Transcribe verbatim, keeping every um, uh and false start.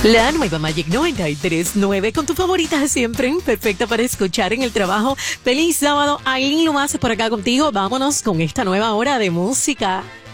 La nueva Magic noventa y tres punto nueve con tu favorita de siempre, perfecta para escuchar en el trabajo. Feliz sábado, Aileen Lomas por acá contigo. Vámonos con esta nueva hora de música.